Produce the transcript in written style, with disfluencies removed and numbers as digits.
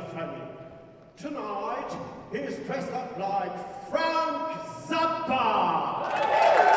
funny. Tonight, he's dressed up like Frank Zappa.